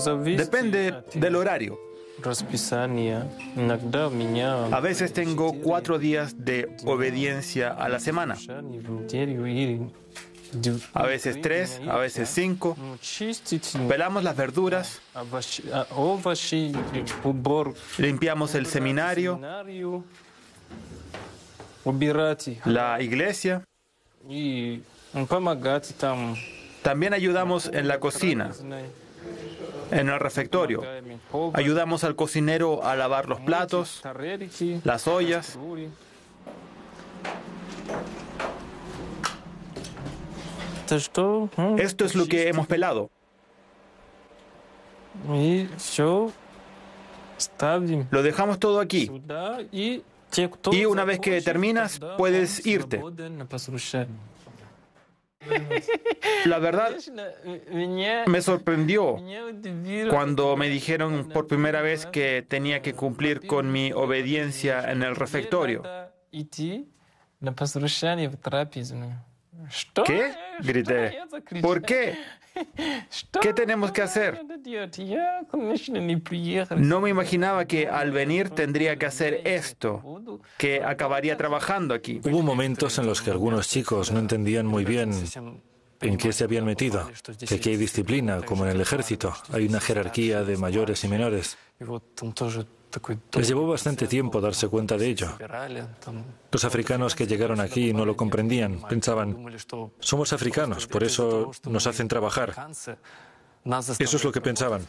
Depende del horario. A veces tengo 4 días de obediencia a la semana. A veces 3, a veces 5. Pelamos las verduras, limpiamos el seminario, la iglesia. También ayudamos en la cocina, en el refectorio. Ayudamos al cocinero a lavar los platos, las ollas. Esto es lo que hemos pelado. Lo dejamos todo aquí. Y una vez que terminas, puedes irte. La verdad, me sorprendió cuando me dijeron por primera vez que tenía que cumplir con mi obediencia en el refectorio. ¿Qué? Grité. ¿Por qué? ¿Qué tenemos que hacer? No me imaginaba que al venir tendría que hacer esto, que acabaría trabajando aquí. Hubo momentos en los que algunos chicos no entendían muy bien en qué se habían metido, que aquí hay disciplina, como en el ejército, hay una jerarquía de mayores y menores. Les llevó bastante tiempo darse cuenta de ello. Los africanos que llegaron aquí no lo comprendían. Pensaban, somos africanos, por eso nos hacen trabajar. Eso es lo que pensaban.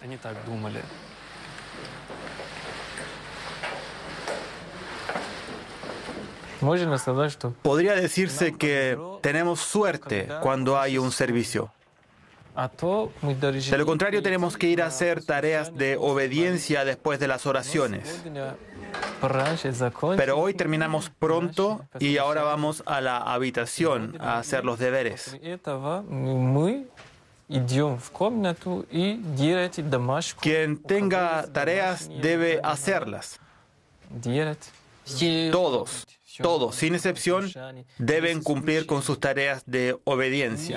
Podría decirse que tenemos suerte cuando hay un servicio. De lo contrario, tenemos que ir a hacer tareas de obediencia después de las oraciones. Pero hoy terminamos pronto y ahora vamos a la habitación a hacer los deberes. Quien tenga tareas debe hacerlas. Todos, sin excepción, deben cumplir con sus tareas de obediencia.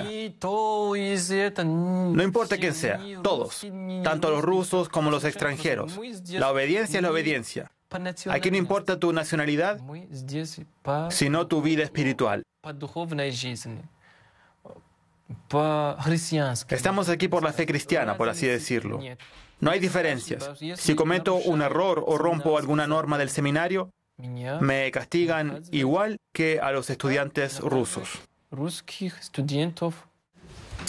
No importa quién sea, todos, tanto los rusos como los extranjeros. La obediencia es la obediencia. Aquí no importa tu nacionalidad, sino tu vida espiritual. Estamos aquí por la fe cristiana, por así decirlo. No hay diferencias. Si cometo un error o rompo alguna norma del seminario, me castigan igual que a los estudiantes rusos.